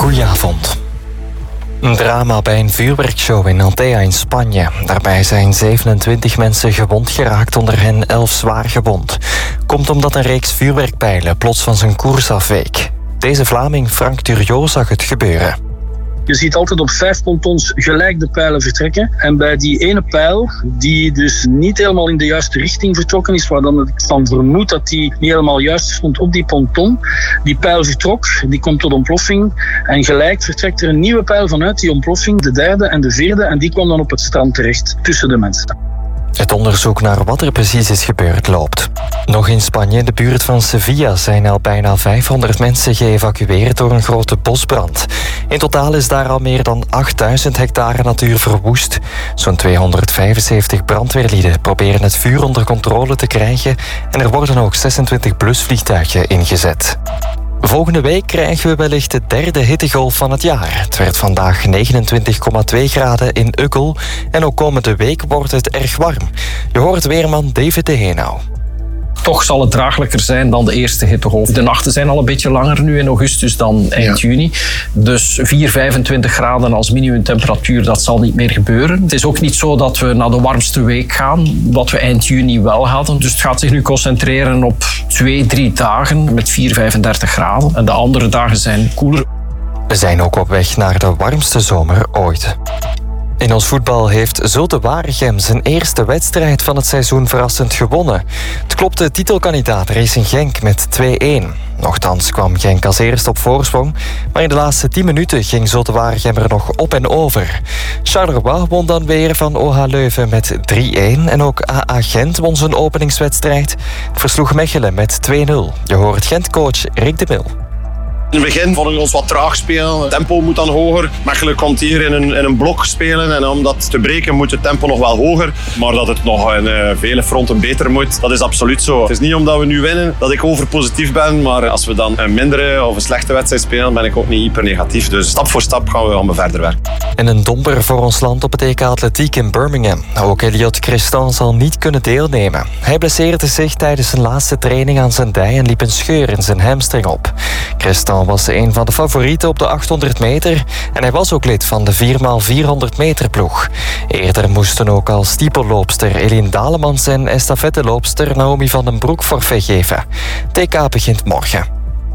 Goedenavond. Een drama bij een vuurwerkshow in Altea in Spanje. Daarbij zijn 27 mensen gewond geraakt, onder hen 11 zwaar gewond. Komt omdat een reeks vuurwerkpijlen plots van zijn koers afweek. Deze Vlaming Frank Turriot zag het gebeuren. Je ziet altijd op 5 pontons gelijk de pijlen vertrekken. En bij die ene pijl, die dus niet helemaal in de juiste richting vertrokken is, waar dan ik van vermoed dat die niet helemaal juist stond op die ponton, die pijl vertrok, die komt tot ontploffing. En gelijk vertrekt er een nieuwe pijl vanuit die ontploffing, de derde en de vierde, en die kwam dan op het strand terecht, tussen de mensen. Het onderzoek naar wat er precies is gebeurd loopt. Nog in Spanje, in de buurt van Sevilla, zijn al bijna 500 mensen geëvacueerd door een grote bosbrand. In totaal is daar al meer dan 8000 hectare natuur verwoest. Zo'n 275 brandweerlieden proberen het vuur onder controle te krijgen en er worden ook 26 blusvliegtuigen ingezet. Volgende week krijgen we wellicht de derde hittegolf van het jaar. Het werd vandaag 29,2 graden in Ukkel en ook komende week wordt het erg warm. Je hoort weerman David de Heenau. Toch zal het draaglijker zijn dan de eerste hittegolf. De nachten zijn al een beetje langer nu in augustus dan eind juni. Dus 25 graden als minimumtemperatuur, dat zal niet meer gebeuren. Het is ook niet zo dat we naar de warmste week gaan, wat we eind juni wel hadden. Dus het gaat zich nu concentreren op 2-3 dagen met 35 graden. En de andere dagen zijn koeler. We zijn ook op weg naar de warmste zomer ooit. In ons voetbal heeft Zulte Waregem zijn eerste wedstrijd van het seizoen verrassend gewonnen. Het klopte titelkandidaat Racing Genk met 2-1. Nochtans kwam Genk als eerste op voorsprong, maar in de laatste 10 minuten ging Zulte Waregem er nog op en over. Charleroi won dan weer van OH Leuven met 3-1 en ook AA Gent won zijn openingswedstrijd. Het versloeg Mechelen met 2-0. Je hoort Gent-coach Rick de Mil. In het begin vonden we ons wat traag spelen. Het tempo moet dan hoger. Mechelen komt hier in een blok spelen. En om dat te breken moet het tempo nog wel hoger. Maar dat het nog in vele fronten beter moet, dat is absoluut zo. Het is niet omdat we nu winnen dat ik overpositief ben. Maar als we dan een mindere of een slechte wedstrijd spelen, ben ik ook niet hyper negatief. Dus stap voor stap gaan we verder werken. En een domper voor ons land op het EK Atletiek in Birmingham. Ook Elliot Christin zal niet kunnen deelnemen. Hij blesseerde zich tijdens zijn laatste training aan zijn dij en liep een scheur in zijn hamstring op. Christin was een van de favorieten op de 800 meter en hij was ook lid van de 4x400 meter ploeg. Eerder moesten ook al stiepelloopster Eline Dalemans en estafetteloopster Naomi van den Broek forfait geven. TK begint morgen.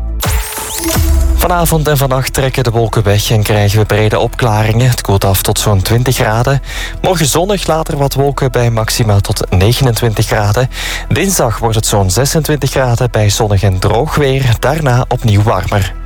Vanavond en vannacht trekken de wolken weg en krijgen we brede opklaringen. Het koelt af tot zo'n 20 graden. Morgen zonnig, later wat wolken bij maxima tot 29 graden. Dinsdag wordt het zo'n 26 graden bij zonnig en droog weer. Daarna opnieuw warmer.